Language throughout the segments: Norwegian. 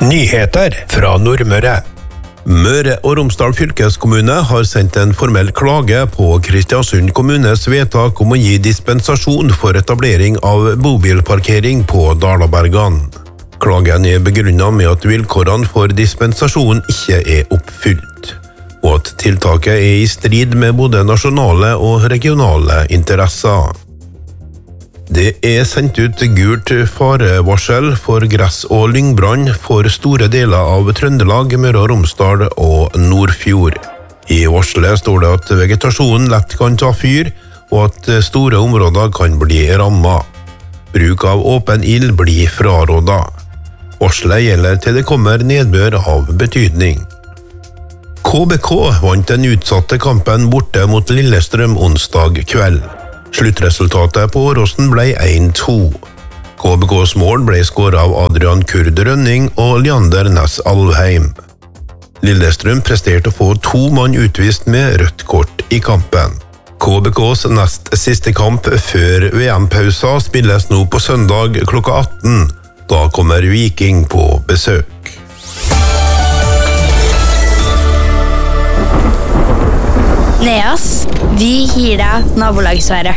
Nyheter fra Nordmøre. Møre og Romsdal fylkeskommune har sendt en formell klage på Kristiansund kommunes vedtak om å gi dispensasjon for etablering av bobilparkering på Dalabergan. Klagen er begrunnet med at vilkårene for dispensasjon ikke er oppfylt, og at tiltaket er i strid med både nasjonale og regionale interesser. Det er sendt ut gult farevarsel for gress- og lyngbrann for store deler av Trøndelag, Møre og Romsdal og Nordfjord. I varselet står det at vegetasjonen lett kan ta fyr, og at store områder kan bli rammet. Bruk av åpen ild blir frarådet. Varselet gjelder til det kommer nedbør av betydning. KBK vant den utsatte kampen borte mot Lillestrøm onsdag kveld. Sluttresultatet på Åråsen ble 1-2. KBKs mål ble skåret av Adrian Kurd Rønning og Leander Næss Alvheim. Lillestrøm presterte å få 2 mann utvist med rødt kort i kampen. KBKs nest siste kamp før VM-pausa spilles nå på søndag klokka 18. Da kommer Viking på besøk. Neas, vi gir deg nabolagsværet.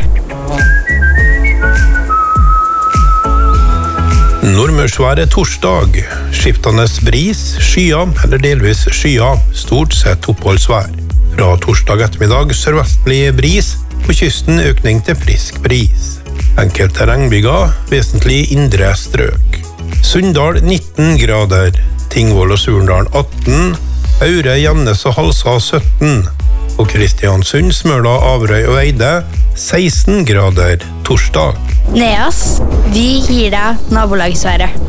Nordmørsværet torsdag. Skiftende bris, skyer eller delvis skyer, stort sett oppholdsvær. Fra torsdag ettermiddag sørvestlig bris, på kysten økning til frisk bris. Enkelte regnbyger, vesentlig indre strøk. Sunndal 19 grader, Tingvoll og Surndal 18, Aure, Gjemnes og Halsa 17, og Kristiansund, Smøla, Averøy og Eide 16 grader torsdag. Neas, vi gir deg nabolagsværet.